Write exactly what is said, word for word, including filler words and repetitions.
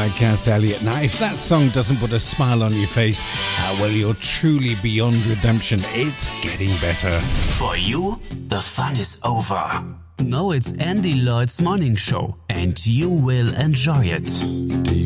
by Cass Elliot. Now, if that song doesn't put a smile on your face, uh, well, you're truly beyond redemption. It's getting better. For you, the fun is over. Now it's Andy Lloyd's morning show, and you will enjoy it.